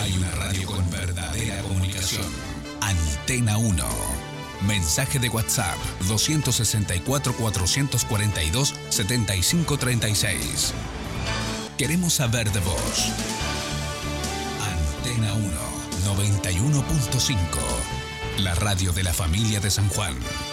hay una radio con verdadera comunicación. Antena 1. Mensaje de WhatsApp 264-442-7536. Queremos saber de vos. Antena 1, 91.5. La radio de la familia de San Juan.